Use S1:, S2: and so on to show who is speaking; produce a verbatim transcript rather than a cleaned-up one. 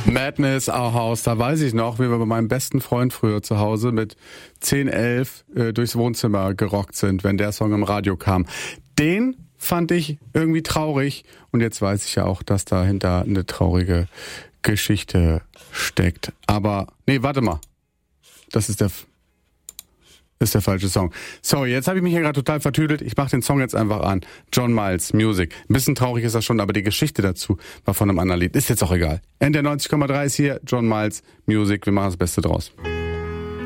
S1: Madness, Our House, da weiß ich noch, wie wir bei meinem besten Freund früher zu Hause mit zehn, elf äh, durchs Wohnzimmer gerockt sind, wenn der Song im Radio kam. Den fand ich irgendwie traurig und jetzt weiß ich ja auch, dass dahinter eine traurige Geschichte steckt. Aber, nee, warte mal. Das ist der... Das ist der falsche Song. Sorry, jetzt habe ich mich hier gerade total vertüdelt. Ich mache den Song jetzt einfach an. John Miles, Music. Ein bisschen traurig ist das schon, aber die Geschichte dazu war von einem anderen Lied. Ist jetzt auch egal. N D R neunzig Komma drei ist hier, John Miles, Music. Wir machen das Beste draus.